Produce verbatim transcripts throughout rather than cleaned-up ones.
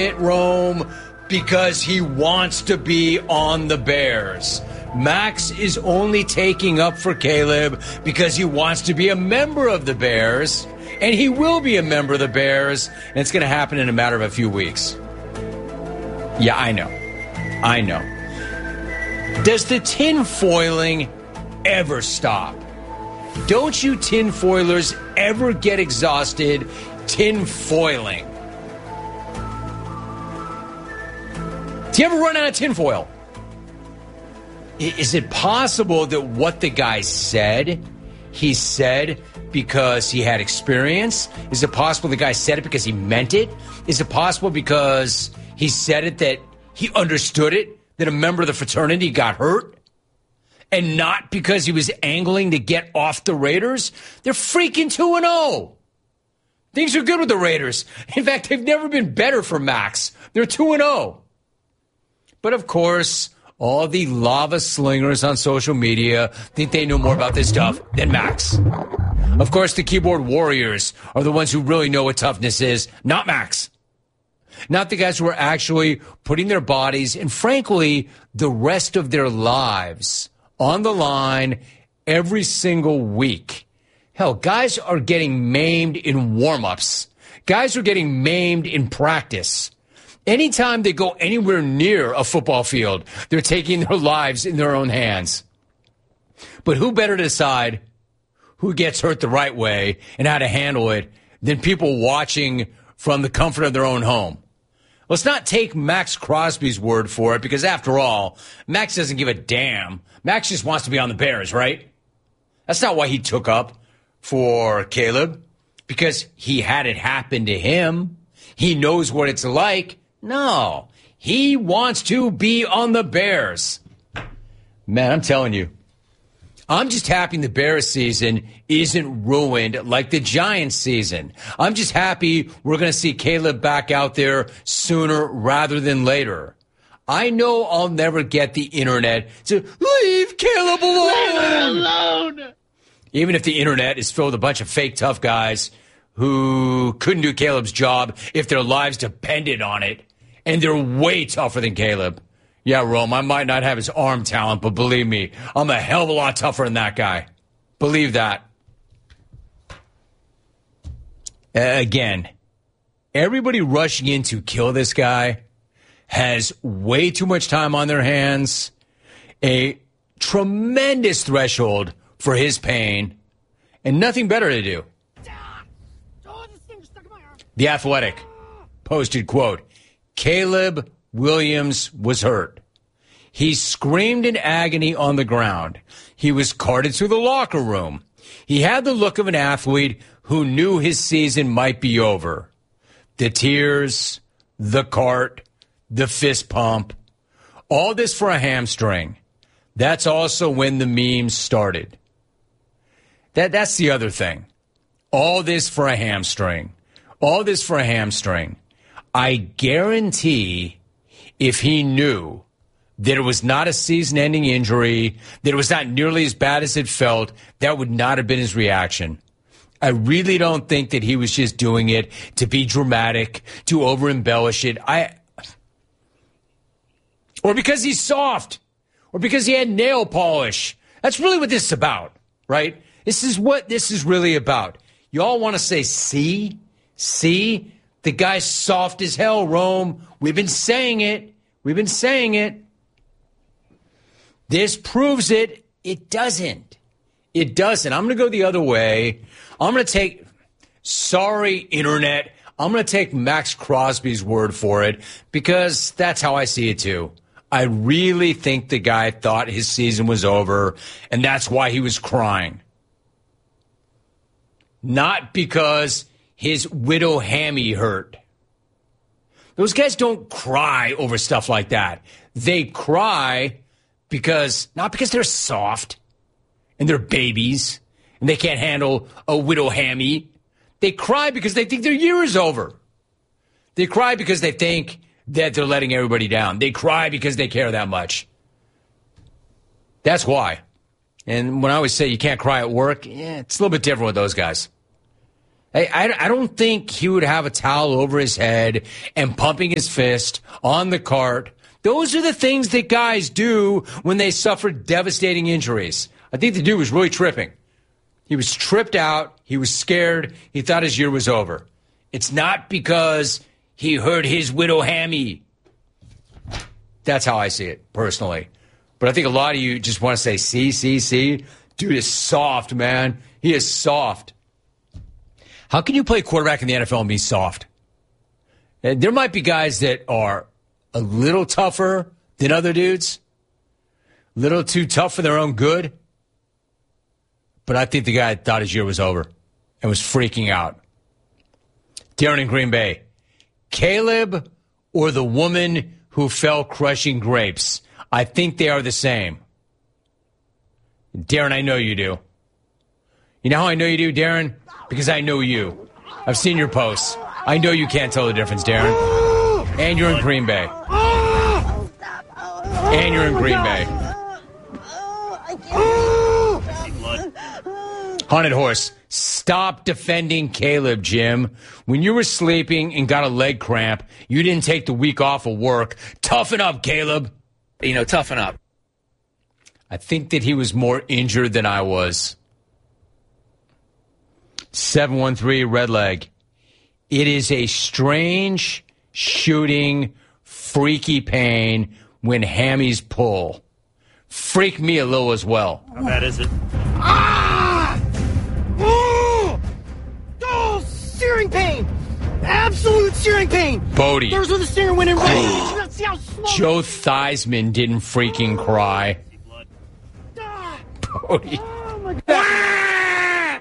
it, Rome, because he wants to be on the Bears. Max is only taking up for Caleb because he wants to be a member of the Bears, and he will be a member of the Bears, and it's going to happen in a matter of a few weeks. Yeah, I know. I know. Does the tinfoiling ever stop? Don't you tinfoilers ever get exhausted tinfoiling? Do you ever run out of tinfoil? Is it possible that what the guy said, he said because he had experience? Is it possible the guy said it because he meant it? Is it possible because he said it that he understood it, that a member of the fraternity got hurt? And not because he was angling to get off the Raiders? They're freaking two and oh. Things are good with the Raiders. In fact, they've never been better for Max. They're two and oh. But of course, all the lava slingers on social media think they know more about this stuff than Max. Of course, the keyboard warriors are the ones who really know what toughness is, not Max. Not the guys who are actually putting their bodies and, frankly, the rest of their lives on the line every single week. Hell, guys are getting maimed in warm-ups. Guys are getting maimed in practice. Anytime they go anywhere near a football field, they're taking their lives in their own hands. But who better to decide who gets hurt the right way and how to handle it than people watching from the comfort of their own home? Let's not take Max Crosby's word for it, because after all, Max doesn't give a damn. Max just wants to be on the Bears, right? That's not why he took up for Caleb, because he had it happen to him. He knows what it's like. No, he wants to be on the Bears. Man, I'm telling you, I'm just happy the Bears season isn't ruined like the Giants season. I'm just happy we're going to see Caleb back out there sooner rather than later. I know I'll never get the internet to leave Caleb alone. Leave it alone. Even if the internet is filled with a bunch of fake tough guys who couldn't do Caleb's job if their lives depended on it. And they're way tougher than Caleb. Yeah, Rome, I might not have his arm talent, but believe me, I'm a hell of a lot tougher than that guy. Believe that. Uh, again, everybody rushing in to kill this guy has way too much time on their hands, a tremendous threshold for his pain, and nothing better to do. The Athletic posted, quote, Caleb Williams was hurt. He screamed in agony on the ground. He was carted to the locker room. He had the look of an athlete who knew his season might be over. The tears, the cart, the fist pump, all this for a hamstring. That's also when the memes started. That, that's the other thing. All this for a hamstring. All this for a hamstring. I guarantee if he knew that it was not a season-ending injury, that it was not nearly as bad as it felt, that would not have been his reaction. I really don't think that he was just doing it to be dramatic, to over-embellish it. I, or because he's soft, or because he had nail polish. That's really what this is about, right? This is what this is really about. You all want to say, see? See? The guy's soft as hell, Rome. We've been saying it. We've been saying it. This proves it. It doesn't. It doesn't. I'm going to go the other way. I'm going to take, sorry, Internet, I'm going to take Max Crosby's word for it, because that's how I see it too. I really think the guy thought his season was over, and that's why he was crying. Not because his widow hammy hurt. Those guys don't cry over stuff like that. They cry because, not because they're soft and they're babies and they can't handle a widow hammy. They cry because they think their year is over. They cry because they think that they're letting everybody down. They cry because they care that much. That's why. And when I always say you can't cry at work, yeah, it's a little bit different with those guys. I, I, I don't think he would have a towel over his head and pumping his fist on the cart. Those are the things that guys do when they suffer devastating injuries. I think the dude was really tripping. He was tripped out. He was scared. He thought his year was over. It's not because he hurt his widow hammy. That's how I see it, personally. But I think a lot of you just want to say, see, see, see. Dude is soft, man. He is soft. How can you play quarterback in the N F L and be soft? And there might be guys that are a little tougher than other dudes. A little too tough for their own good. But I think the guy thought his year was over and was freaking out. Darren in Green Bay. Caleb or the woman who fell crushing grapes? I think they are the same. Darren, I know you do. You know how I know you do, Darren? Because I know you. I've seen your posts. I know you can't tell the difference, Darren. And you're in Green Bay. And you're in Green Bay. Haunted Horse, stop defending Caleb, Jim. When you were sleeping and got a leg cramp, you didn't take the week off of work. Toughen up, Caleb. You know, toughen up. I think that he was more injured than I was. seven one three, red leg. It is a strange, shooting, freaky pain when hammies pull. Freak me a little as well. How bad is it? Ah! Oh! Oh, searing pain! Absolute searing pain! Bodie. There's where the stinger went in right. See how small. Joe Theismann didn't freaking cry. Ah! Bodie. Oh, my God. Ah!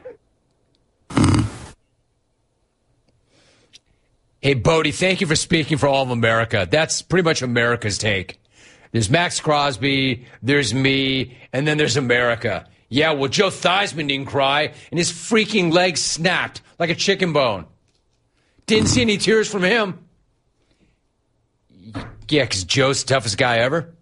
Hey, Bodie, thank you for speaking for all of America. That's pretty much America's take. There's Max Crosby, there's me, and then there's America. Yeah, well, Joe Theismann didn't cry, and his freaking leg snapped like a chicken bone. Didn't see any tears from him. Yeah, because Joe's the toughest guy ever.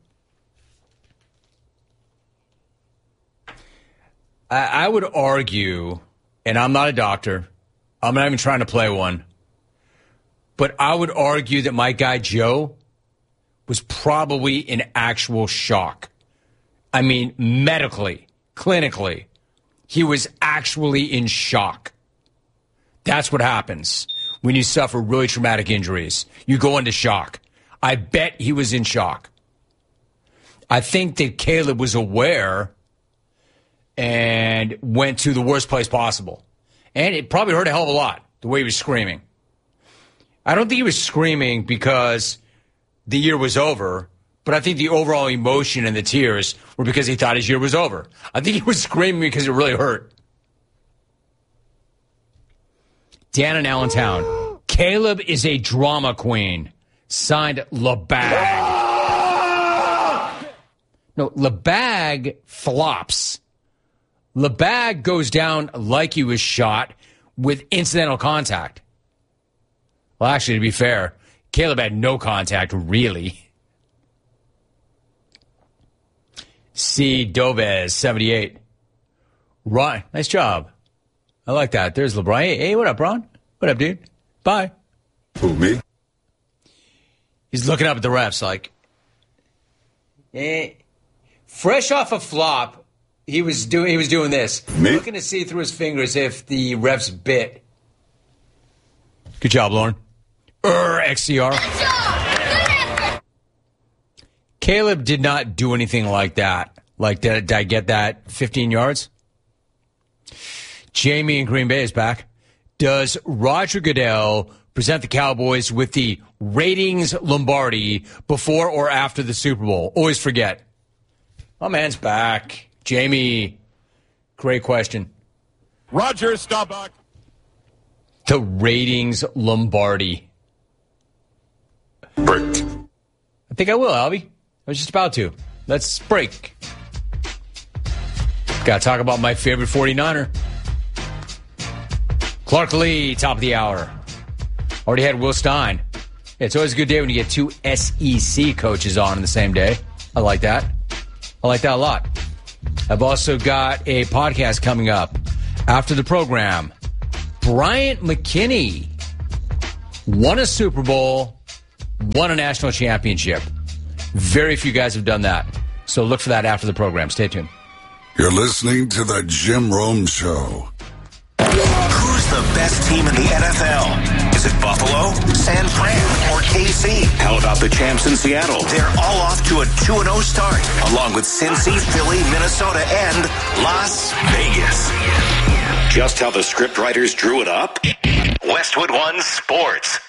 I, I would argue, and I'm not a doctor, I'm not even trying to play one, but I would argue that my guy Joe was probably in actual shock. I mean, medically, clinically, he was actually in shock. That's what happens when you suffer really traumatic injuries. You go into shock. I bet he was in shock. I think that Caleb was aware and went to the worst place possible. And it probably hurt a hell of a lot, the way he was screaming. I don't think he was screaming because the year was over, but I think the overall emotion and the tears were because he thought his year was over. I think he was screaming because it really hurt. Dan in Allentown. Caleb is a drama queen. Signed LeBag. No, LeBag flops. LeBag goes down like he was shot with incidental contact. Well, actually, to be fair, Caleb had no contact, really. C. Dovez, seventy-eight. Right. Nice job. I like that. There's LeBron. Hey, hey, what up, Ron? What up, dude? Bye. Who, me? He's looking up at the refs like, eh. Fresh off a flop, he was doing he was doing this. Me? Looking to see through his fingers if the refs bit. Good job, Lauren. Er, X C R. Caleb did not do anything like that. Like, did, did I get that fifteen yards? Jamie in Green Bay is back. Does Roger Goodell present the Cowboys with the ratings Lombardi before or after the Super Bowl? Always forget. My man's back. Jamie, great question. Roger Staubach. The ratings Lombardi. Break. I think I will, Albie. I was just about to. Let's break. Got to talk about my favorite forty-niner. Clark Lee, top of the hour. Already had Will Stein. It's always a good day when you get two S E C coaches on in the same day. I like that. I like that a lot. I've also got a podcast coming up after the program. Bryant McKinney won a Super Bowl, won a national championship. Very few guys have done that. So look for that after the program. Stay tuned. You're listening to the Jim Rome Show. Who's the best team in the N F L? Is it Buffalo, San Fran, or K C? How about the champs in Seattle? They're all off to a two and oh start, along with Cincy, Philly, Minnesota, and Las Vegas. Just how the scriptwriters drew it up? Westwood One Sports.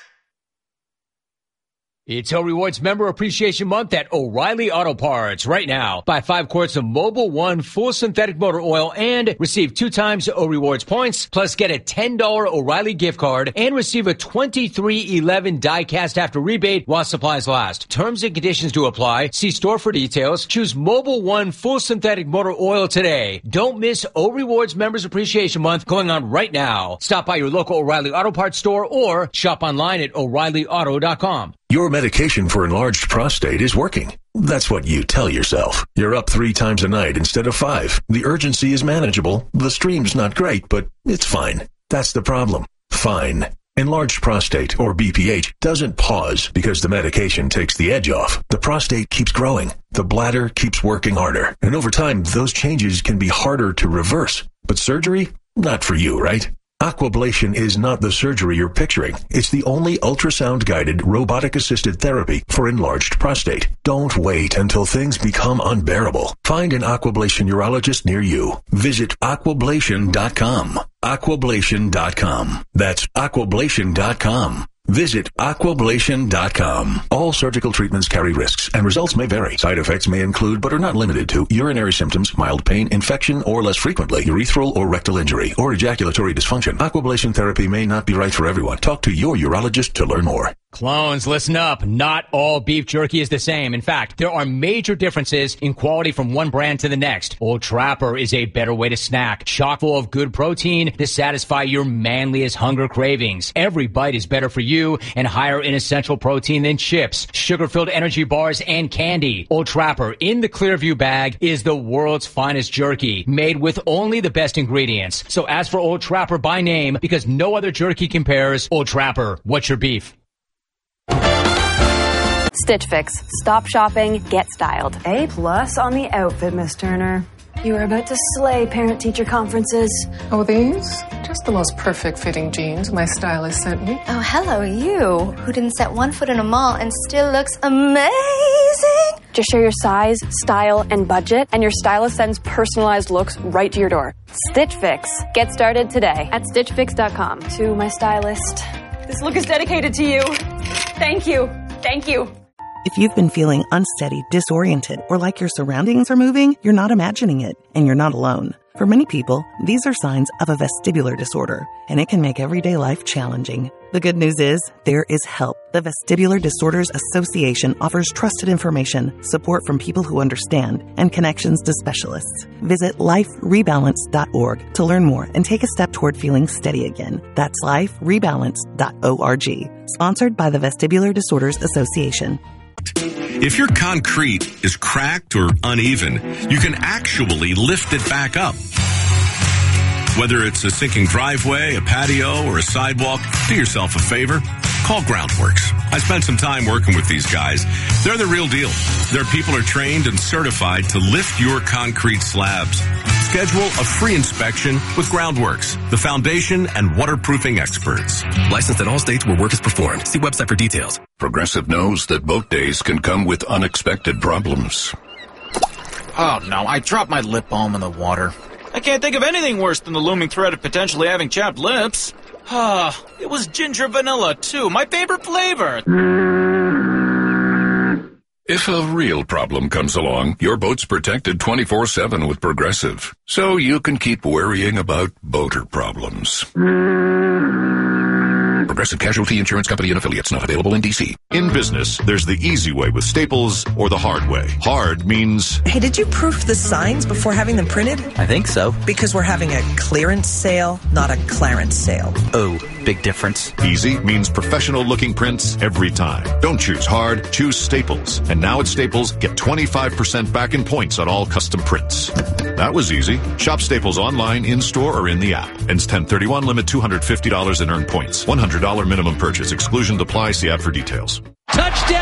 It's O Rewards Member Appreciation Month at O'Reilly Auto Parts. Right now, buy five quarts of Mobil One full synthetic motor oil and receive two times O Rewards points, plus get a ten dollars O'Reilly gift card and receive a twenty-three eleven die-cast after rebate while supplies last. Terms and conditions do apply. See store for details. Choose Mobil One full synthetic motor oil today. Don't miss O Rewards Members Appreciation Month going on right now. Stop by your local O'Reilly Auto Parts store or shop online at O'Reilly Auto dot com. Your medication for enlarged prostate is working. That's what you tell yourself. You're up three times a night instead of five. The urgency is manageable. The stream's not great, but it's fine. That's the problem. Fine. Enlarged prostate, or B P H, doesn't pause because the medication takes the edge off. The prostate keeps growing. The bladder keeps working harder. And over time, those changes can be harder to reverse. But surgery? Not for you, right? Aquablation is not the surgery you're picturing. It's the only ultrasound-guided, robotic-assisted therapy for enlarged prostate. Don't wait until things become unbearable. Find an Aquablation urologist near you. Visit aquablation dot com. aquablation dot com. That's aquablation dot com. Visit aquablation dot com. All surgical treatments carry risks, and results may vary. Side effects may include, but are not limited to, urinary symptoms, mild pain, infection, or less frequently, urethral or rectal injury, or ejaculatory dysfunction. Aquablation therapy may not be right for everyone. Talk to your urologist to learn more. Clones, listen up. Not all beef jerky is the same. In fact, there are major differences in quality from one brand to the next. Old Trapper is a better way to snack, chock full of good protein to satisfy your manliest hunger cravings. Every bite is better for you and higher in essential protein than chips, sugar-filled energy bars, and candy. Old Trapper in the Clearview bag is the world's finest jerky, made with only the best ingredients. So ask for Old Trapper by name because no other jerky compares. Old Trapper, what's your beef? Stitch Fix. Stop shopping, get styled. A plus on the outfit, Miss Turner. You are about to slay parent-teacher conferences. Oh, these? Just the most perfect fitting jeans my stylist sent me. Oh, hello, you, who didn't set one foot in a mall and still looks amazing. Just share your size, style, and budget, and your stylist sends personalized looks right to your door. Stitch Fix. Get started today at stitch fix dot com. To my stylist, this look is dedicated to you. Thank you. Thank you. If you've been feeling unsteady, disoriented, or like your surroundings are moving, you're not imagining it, and you're not alone. For many people, these are signs of a vestibular disorder, and it can make everyday life challenging. The good news is, there is help. The Vestibular Disorders Association offers trusted information, support from people who understand, and connections to specialists. Visit life rebalance dot org to learn more and take a step toward feeling steady again. That's life rebalance dot org. Sponsored by the Vestibular Disorders Association. If your concrete is cracked or uneven, you can actually lift it back up. Whether it's a sinking driveway, a patio, or a sidewalk, do yourself a favor. Call Groundworks. I spent some time working with these guys. They're the real deal. Their people are trained and certified to lift your concrete slabs. Schedule a free inspection with Groundworks, the foundation and waterproofing experts. Licensed in all states where work is performed. See website for details. Progressive knows that boat days can come with unexpected problems. Oh no, I dropped my lip balm in the water. I can't think of anything worse than the looming threat of potentially having chapped lips. Ah, it was ginger vanilla, too, my favorite flavor. If a real problem comes along, your boat's protected twenty-four seven with Progressive, so you can keep worrying about boater problems. Progressive Casualty Insurance Company and Affiliates, not available in D C. In business, there's the easy way with Staples or the hard way. Hard means... Hey, did you proof the signs before having them printed? I think so. Because we're having a clearance sale, not a Clarence sale. Oh. big difference. Easy means professional looking prints every time. Don't choose hard, choose Staples. And now at Staples, get twenty-five percent back in points on all custom prints. That was easy. Shop Staples online, in-store, or in the app. Ends ten thirty-one, limit two hundred fifty dollars in earned points. one hundred dollars minimum purchase. Exclusions apply. See app for details.